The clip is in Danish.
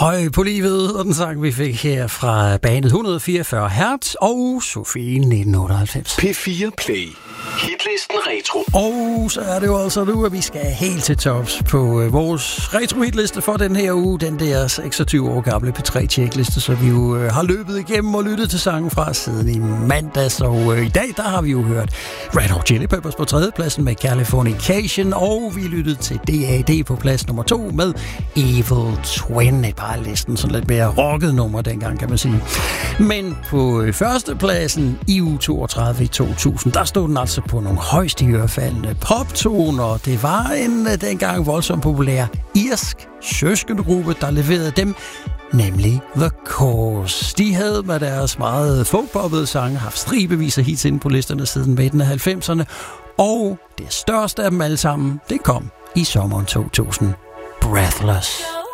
Høj på livet, og den sang vi fik her fra bandet 144 Hertz og Sofie 1998. P4 Play. Hitlisten Retro. Og så er det jo altså nu, at vi skal helt til tops på vores retro-hitliste for den her uge. Den der 26 år gamle P3-checkliste, så vi jo har løbet igennem og lyttet til sangen fra siden i mandags. Og i dag, der har vi jo hørt Red Hot Chili Peppers på 3. pladsen med Californication. Og vi lyttede til D.A.D. på plads nummer 2 med Evil Twin. Et par listen, sådan lidt mere rocket nummer dengang, kan man sige. Men på førstepladsen i uge 32 i 2000, der stod den altså på nogle højst i ørefaldende poptoner. Det var en dengang voldsomt populær irsk søskendegruppe, der leverede dem, nemlig The Course. De havde med deres meget folkpoppede sange haft stribevis af hits inde på listerne siden midten af 90'erne, og det største af dem alle sammen, det kom i sommeren 2000. Breathless.